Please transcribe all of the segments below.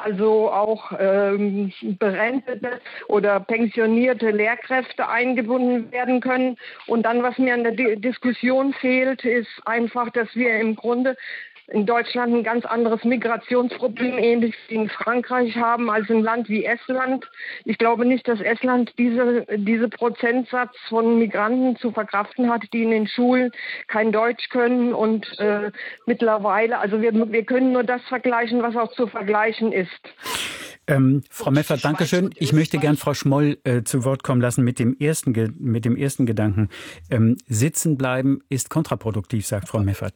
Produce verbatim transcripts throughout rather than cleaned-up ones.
also auch ähm, berentete oder pensionierte Lehrkräfte eingebunden werden können. Und dann, was mir an der D- Diskussion fehlt, ist einfach, dass wir im Grunde in Deutschland ein ganz anderes Migrationsproblem, ähnlich wie in Frankreich haben, als ein Land wie Estland. Ich glaube nicht, dass Estland diese, diese Prozentsatz von Migranten zu verkraften hat, die in den Schulen kein Deutsch können und äh, mittlerweile, also wir, wir können nur das vergleichen, was auch zu vergleichen ist. Ähm, Frau Meffert, danke schön. Ich möchte gern Frau Schmoll äh, zu Wort kommen lassen mit dem ersten, Ge- mit dem ersten Gedanken. Ähm, sitzen bleiben ist kontraproduktiv, sagt Frau Meffert.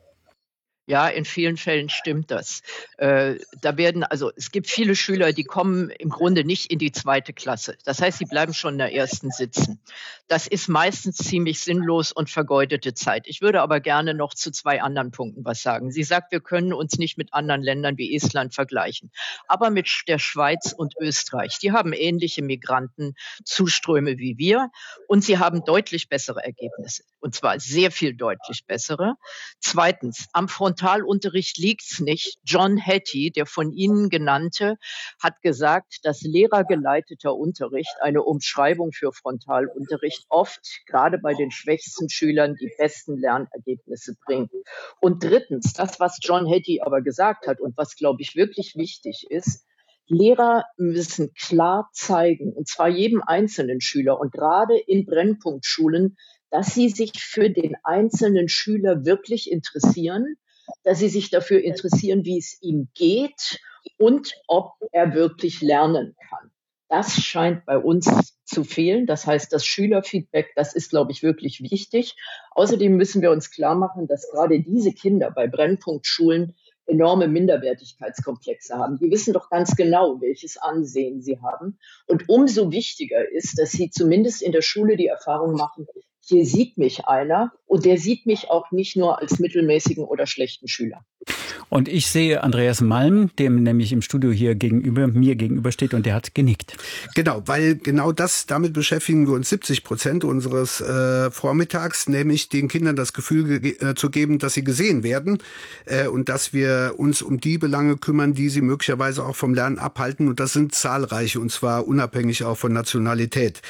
Ja, in vielen Fällen stimmt das. Äh, da werden, also es gibt viele Schüler, die kommen im Grunde nicht in die zweite Klasse. Das heißt, sie bleiben schon in der ersten sitzen. Das ist meistens ziemlich sinnlos und vergeudete Zeit. Ich würde aber gerne noch zu zwei anderen Punkten was sagen. Sie sagt, wir können uns nicht mit anderen Ländern wie Estland vergleichen, aber mit der Schweiz und Österreich. Die haben ähnliche Migrantenzuströme wie wir und sie haben deutlich bessere Ergebnisse, und zwar sehr viel deutlich bessere. Zweitens, am Frontalunterricht liegt's nicht. John Hattie, der von Ihnen genannte, hat gesagt, dass lehrergeleiteter Unterricht, eine Umschreibung für Frontalunterricht, oft gerade bei den schwächsten Schülern die besten Lernergebnisse bringt. Und drittens, das, was John Hattie aber gesagt hat und was, glaube ich, wirklich wichtig ist, Lehrer müssen klar zeigen, und zwar jedem einzelnen Schüler und gerade in Brennpunktschulen, dass sie sich für den einzelnen Schüler wirklich interessieren, dass sie sich dafür interessieren, wie es ihm geht und ob er wirklich lernen kann. Das scheint bei uns zu fehlen. Das heißt, das Schülerfeedback, das ist, glaube ich, wirklich wichtig. Außerdem müssen wir uns klar machen, dass gerade diese Kinder bei Brennpunktschulen enorme Minderwertigkeitskomplexe haben. Die wissen doch ganz genau, welches Ansehen sie haben. Und umso wichtiger ist, dass sie zumindest in der Schule die Erfahrung machen, hier sieht mich einer und der sieht mich auch nicht nur als mittelmäßigen oder schlechten Schüler. Und ich sehe Andreas Malm, dem nämlich im Studio hier gegenüber, mir gegenüber steht, und der hat genickt. Genau, weil genau das, damit beschäftigen wir uns siebzig Prozent unseres äh, Vormittags, nämlich den Kindern das Gefühl ge- äh, zu geben, dass sie gesehen werden äh, und dass wir uns um die Belange kümmern, die sie möglicherweise auch vom Lernen abhalten. Und das sind zahlreiche, und zwar unabhängig auch von Nationalität.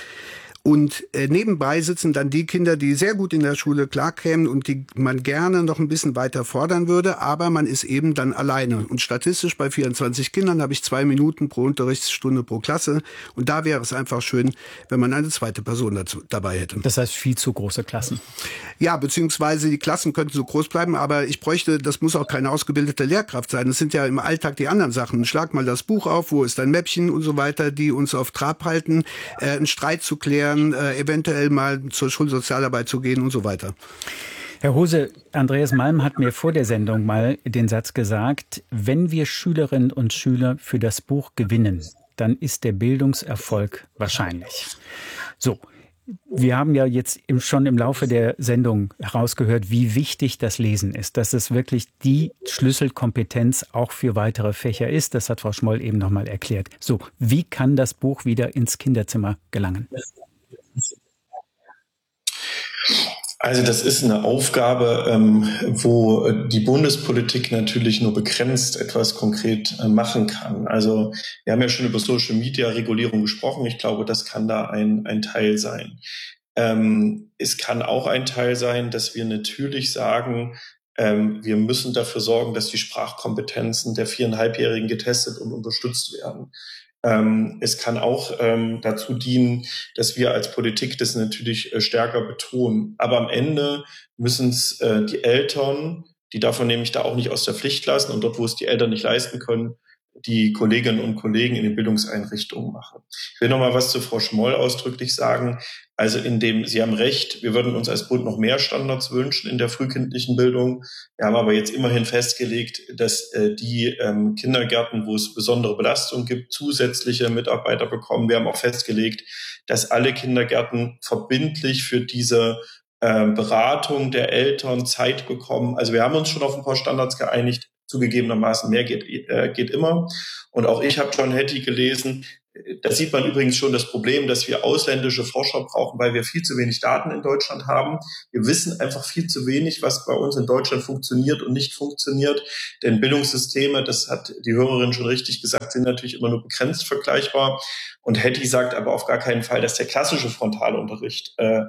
Und äh, nebenbei sitzen dann die Kinder, die sehr gut in der Schule klarkämen und die man gerne noch ein bisschen weiter fordern würde, aber man ist eben dann alleine. Und statistisch bei vierundzwanzig Kindern habe ich zwei Minuten pro Unterrichtsstunde pro Klasse. Und da wäre es einfach schön, wenn man eine zweite Person dazu, dabei hätte. Das heißt viel zu große Klassen. Ja, beziehungsweise die Klassen könnten so groß bleiben, aber ich bräuchte, das muss auch keine ausgebildete Lehrkraft sein. Das sind ja im Alltag die anderen Sachen. Schlag mal das Buch auf, wo ist dein Mäppchen und so weiter, die uns auf Trab halten, äh, einen Streit zu klären, Äh, eventuell mal zur Schulsozialarbeit zu gehen und so weiter. Herr Hose, Andreas Malm hat mir vor der Sendung mal den Satz gesagt, wenn wir Schülerinnen und Schüler für das Buch gewinnen, dann ist der Bildungserfolg wahrscheinlich. So, wir haben ja jetzt im, schon im Laufe der Sendung herausgehört, wie wichtig das Lesen ist, dass es wirklich die Schlüsselkompetenz auch für weitere Fächer ist. Das hat Frau Schmoll eben nochmal erklärt. So, wie kann das Buch wieder ins Kinderzimmer gelangen? Also das ist eine Aufgabe, ähm, wo die Bundespolitik natürlich nur begrenzt etwas konkret äh, machen kann. Also wir haben ja schon über Social-Media-Regulierung gesprochen. Ich glaube, das kann da ein, ein Teil sein. Ähm, es kann auch ein Teil sein, dass wir natürlich sagen, ähm, wir müssen dafür sorgen, dass die Sprachkompetenzen der viereinhalbjährigen getestet und unterstützt werden. Ähm, es kann auch ähm, dazu dienen, dass wir als Politik das natürlich äh, stärker betonen. Aber am Ende müssen es äh, die Eltern, die davon nämlich da auch nicht aus der Pflicht lassen und dort, wo es die Eltern nicht leisten können, die Kolleginnen und Kollegen in den Bildungseinrichtungen machen. Ich will noch mal was zu Frau Schmoll ausdrücklich sagen. Also in dem, Sie haben recht, wir würden uns als Bund noch mehr Standards wünschen in der frühkindlichen Bildung. Wir haben aber jetzt immerhin festgelegt, dass äh, die ähm, Kindergärten, wo es besondere Belastungen gibt, zusätzliche Mitarbeiter bekommen. Wir haben auch festgelegt, dass alle Kindergärten verbindlich für diese äh, Beratung der Eltern Zeit bekommen. Also wir haben uns schon auf ein paar Standards geeinigt. Zugegebenermaßen mehr geht, äh, geht immer. Und auch ich habe John Hattie gelesen, Da sieht man übrigens schon das Problem, dass wir ausländische Forscher brauchen, weil wir viel zu wenig Daten in Deutschland haben. Wir wissen einfach viel zu wenig, was bei uns in Deutschland funktioniert und nicht funktioniert. Denn Bildungssysteme, das hat die Hörerin schon richtig gesagt, sind natürlich immer nur begrenzt vergleichbar. Und Hetty sagt aber auf gar keinen Fall, dass der klassische Frontalunterricht äh,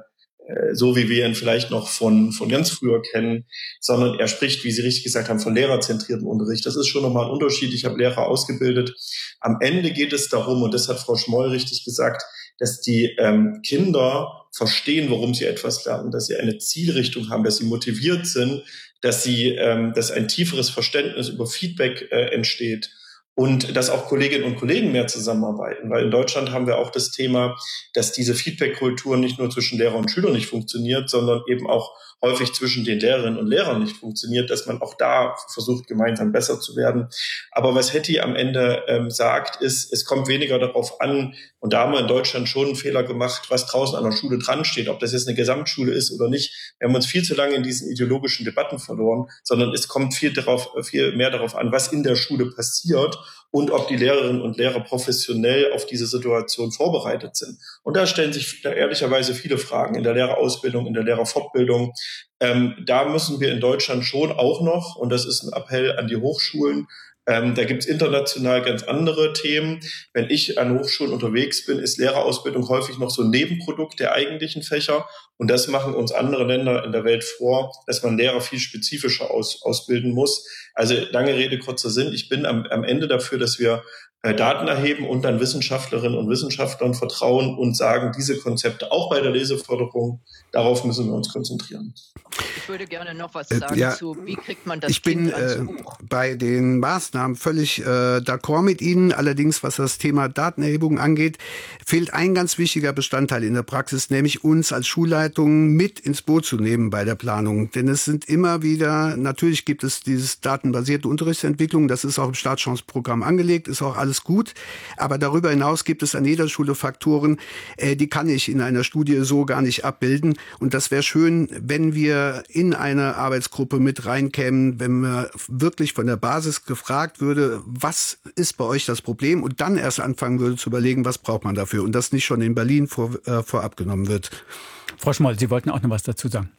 so wie wir ihn vielleicht noch von, von ganz früher kennen, sondern er spricht, wie Sie richtig gesagt haben, von lehrerzentrierten Unterricht. Das ist schon nochmal ein Unterschied. Ich habe Lehrer ausgebildet. Am Ende geht es darum, und das hat Frau Schmoll richtig gesagt, dass die ähm, Kinder verstehen, warum sie etwas lernen, dass sie eine Zielrichtung haben, dass sie motiviert sind, dass sie, ähm, dass ein tieferes Verständnis über Feedback äh, entsteht. Und dass auch Kolleginnen und Kollegen mehr zusammenarbeiten. Weil in Deutschland haben wir auch das Thema, dass diese Feedback-Kultur nicht nur zwischen Lehrer und Schüler nicht funktioniert, sondern eben auch häufig zwischen den Lehrerinnen und Lehrern nicht funktioniert, dass man auch da versucht, gemeinsam besser zu werden. Aber was Hetty am Ende ähm, sagt, ist, es kommt weniger darauf an, und da haben wir in Deutschland schon einen Fehler gemacht, was draußen an der Schule dran steht, ob das jetzt eine Gesamtschule ist oder nicht. Wir haben uns viel zu lange in diesen ideologischen Debatten verloren, sondern es kommt viel darauf, viel mehr darauf an, was in der Schule passiert und ob die Lehrerinnen und Lehrer professionell auf diese Situation vorbereitet sind. Und da stellen sich ehrlicherweise viele Fragen in der Lehrerausbildung, in der Lehrerfortbildung. Ähm, da müssen wir in Deutschland schon auch noch, und das ist ein Appell an die Hochschulen, Ähm, da gibt's international ganz andere Themen. Wenn ich an Hochschulen unterwegs bin, ist Lehrerausbildung häufig noch so ein Nebenprodukt der eigentlichen Fächer. Und das machen uns andere Länder in der Welt vor, dass man Lehrer viel spezifischer aus, ausbilden muss. Also lange Rede, kurzer Sinn. Ich bin am, am Ende dafür, dass wir äh, Daten erheben und dann Wissenschaftlerinnen und Wissenschaftlern vertrauen und sagen, diese Konzepte auch bei der Leseförderung, darauf müssen wir uns konzentrieren. Ich würde gerne noch was sagen äh, ja, zu, wie kriegt man das ich Kind bin ans äh, Buch? bei den Maßnahmen völlig äh, d'accord mit Ihnen. Allerdings, was das Thema Datenerhebung angeht, fehlt ein ganz wichtiger Bestandteil in der Praxis, nämlich uns als Schulleitung mit ins Boot zu nehmen bei der Planung. Denn es sind immer wieder, natürlich gibt es dieses datenbasierte Unterrichtsentwicklung, das ist auch im Startchanceprogramm angelegt, ist auch alles gut. Aber darüber hinaus gibt es an jeder Schule Faktoren, äh, die kann ich in einer Studie so gar nicht abbilden. Und das wäre schön, wenn wir in eine Arbeitsgruppe mit reinkämen, wenn wir wirklich von der Basis gefragt würde, was ist bei euch das Problem? Und dann erst anfangen würde zu überlegen, was braucht man dafür? Und das nicht schon in Berlin vor, äh, vorab genommen wird. Frau Schmoll, Sie wollten auch noch was dazu sagen.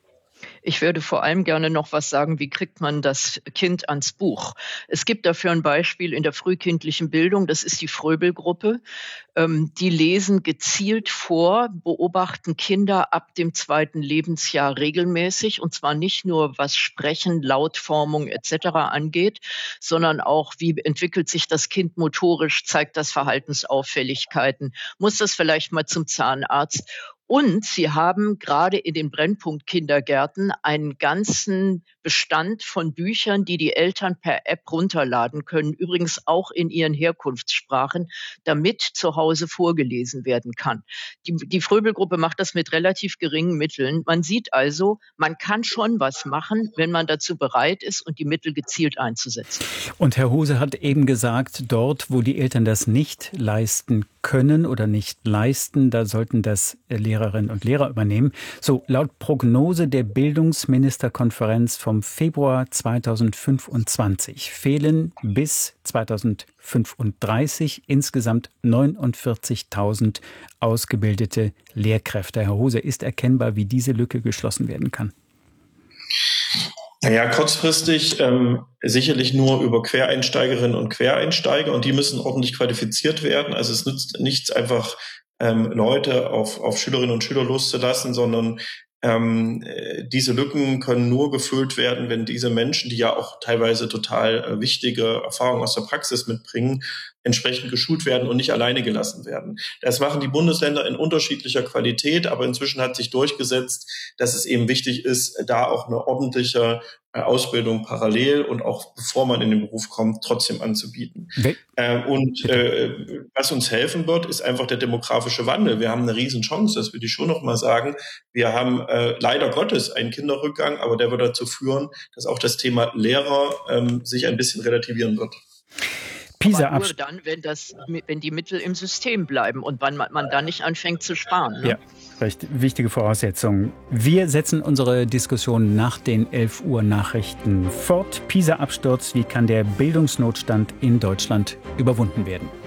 Ich würde vor allem gerne noch was sagen, wie kriegt man das Kind ans Buch? Es gibt dafür ein Beispiel in der frühkindlichen Bildung, das ist die Fröbel-Gruppe. Ähm, die lesen gezielt vor, beobachten Kinder ab dem zweiten Lebensjahr regelmäßig, und zwar nicht nur was Sprechen, Lautformung et cetera angeht, sondern auch, wie entwickelt sich das Kind motorisch, zeigt das Verhaltensauffälligkeiten, muss das vielleicht mal zum Zahnarzt? Und sie haben gerade in den Brennpunkt-Kindergärten einen ganzen Bestand von Büchern, die die Eltern per App runterladen können, übrigens auch in ihren Herkunftssprachen, damit zu Hause vorgelesen werden kann. Die, die Fröbel-Gruppe macht das mit relativ geringen Mitteln. Man sieht also, man kann schon was machen, wenn man dazu bereit ist und die Mittel gezielt einzusetzen. Und Herr Hose hat eben gesagt, dort, wo die Eltern das nicht leisten können oder nicht leisten, da sollten das Lehrerinnen und Lehrer übernehmen. So, laut Prognose der Bildungsministerkonferenz vom Februar zweitausendfünfundzwanzig fehlen bis zweitausendfünfunddreißig insgesamt neunundvierzigtausend ausgebildete Lehrkräfte. Herr Hose, ist erkennbar, wie diese Lücke geschlossen werden kann? Naja, kurzfristig ähm, sicherlich nur über Quereinsteigerinnen und Quereinsteiger, und die müssen ordentlich qualifiziert werden. Also es nützt nichts, einfach ähm, Leute auf, auf Schülerinnen und Schüler loszulassen, sondern ähm, diese Lücken können nur gefüllt werden, wenn diese Menschen, die ja auch teilweise total äh, wichtige Erfahrungen aus der Praxis mitbringen, entsprechend geschult werden und nicht alleine gelassen werden. Das machen die Bundesländer in unterschiedlicher Qualität, aber inzwischen hat sich durchgesetzt, dass es eben wichtig ist, da auch eine ordentliche Ausbildung parallel und auch bevor man in den Beruf kommt, trotzdem anzubieten. Äh, und äh, was uns helfen wird, ist einfach der demografische Wandel. Wir haben eine Riesenchance, das würde ich schon noch mal sagen. Wir haben äh, leider Gottes einen Kinderrückgang, aber der wird dazu führen, dass auch das Thema Lehrer ähm, sich ein bisschen relativieren wird. Aber nur dann, wenn, das, wenn die Mittel im System bleiben und wann man, man dann nicht anfängt zu sparen. Ne? Ja, recht wichtige Voraussetzung. Wir setzen unsere Diskussion nach den elf Uhr Nachrichten fort. PISA-Absturz, wie kann der Bildungsnotstand in Deutschland überwunden werden?